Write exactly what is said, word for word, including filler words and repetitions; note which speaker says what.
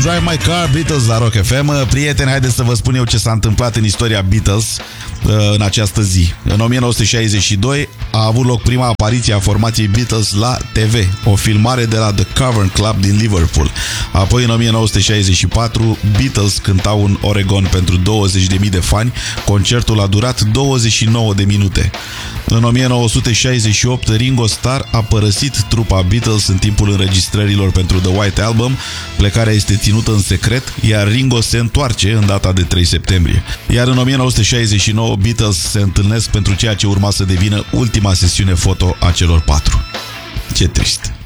Speaker 1: Drive My Car, Beatles la Rock F M. Prieteni, haideți să vă spun eu ce s-a întâmplat în istoria Beatles în această zi. În o mie nouă sute șaizeci și doi a avut loc prima apariție a formației Beatles la T V, o filmare de la The Cavern Club din Liverpool. Apoi, în o mie nouă sute șaizeci și patru, Beatles cântau în Oregon pentru douăzeci de mii de fani. Concertul a durat douăzeci și nouă de minute. În o mie nouă sute șaizeci și opt, Ringo Starr a părăsit trupa Beatles în timpul înregistrărilor pentru The White Album. Plecarea este ținută în secret, iar Ringo se întoarce în data de trei septembrie. Iar în o mie nouă sute șaizeci și nouă, Beatles se întâlnesc pentru ceea ce urma să devină ultima sesiune foto a celor patru. Ce trist!